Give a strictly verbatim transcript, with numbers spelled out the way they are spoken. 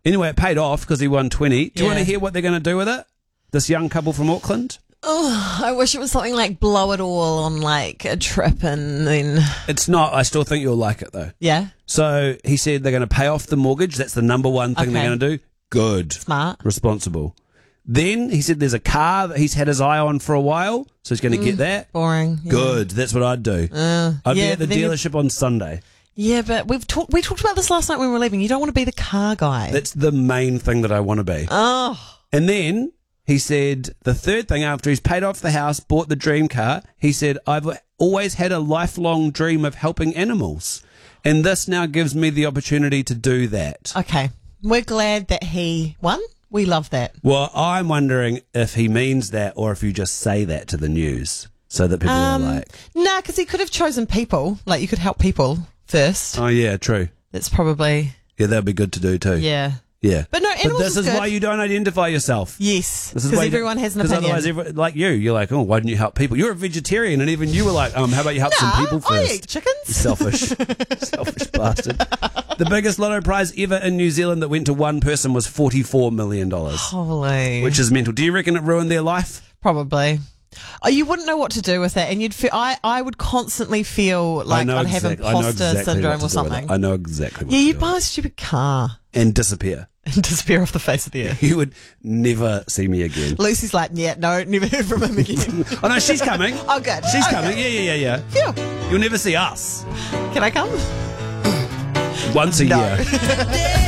Anyway, it paid off because he won twenty. Do you Yeah. want to hear what they're going to do with it? This young couple from Auckland? Oh, I wish it was something like blow it all on like a trip and then. It's not. I still think you'll like it though. Yeah. So he said they're going to pay off the mortgage. That's the number one thing Okay. they're going to do. Good. Smart. Responsible. Then he said there's a car that he's had his eye on for a while, so he's going to get that. Boring. Yeah. Good. That's what I'd do. Uh, I'd yeah, be at the but then you- dealership on Sunday. Yeah, but we've talked. We talked about this last night when we were leaving. You don't want to be the car guy. That's the main thing that I want to be. oh. And then he said the third thing after he's paid off the house, bought the dream car, he said, I've always had a lifelong dream of helping animals. And this now gives me the opportunity to do that. Okay. We're glad that he won. We love that. Well, I'm wondering if he means that or if you just say that to the news so that people Um, are like, Nah, because he could have chosen people. Like, you could help people first. oh, yeah, true. That's probably, Yeah, that'd be good to do too. yeah. Yeah. But no, animals this is is good. why you don't identify yourself. Yes. This is Because why you everyone don't- has an 'cause opinion. otherwise, every, like you, you're like, oh, why didn't you help people? You're a vegetarian, and even you were like, um, how about you help Nah, some people I first? eat chickens. You selfish, selfish bastard. The biggest lotto prize ever in New Zealand that went to one person was forty-four million dollars, Holy. which is mental. Do you reckon it ruined their life? Probably. Oh, you wouldn't know what to do with it, and you'd feel. I, I would constantly feel like I'd have exact- I know imposter exactly what syndrome to or do with it. something. I know exactly what Yeah, to you'd do buy with a stupid car it. And disappear. and disappear off the face of the earth. You would never see me again. Lucy's like, yeah, no, never heard from him again. Oh no, she's coming. Oh, good. She's Okay. coming. Yeah, yeah, yeah, yeah. Phew. You'll never see us Can I come? once a No. year.